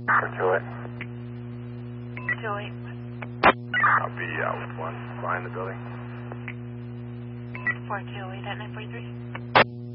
For Joy. Joey. I'll be out with one. Flying the building. 428 at 943.